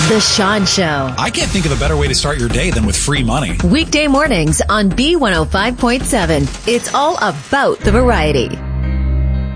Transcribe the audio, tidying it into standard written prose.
The Sean Show. I can't think of a better way to start your day than with free money. Weekday mornings on B105.7. It's all about the variety.